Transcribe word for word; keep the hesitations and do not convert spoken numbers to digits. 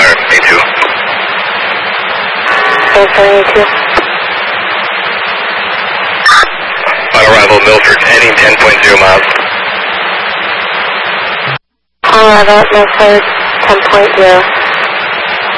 A two. A two. On arrival, Milford, heading ten point zero miles. On arrival, Milford, ten point zero.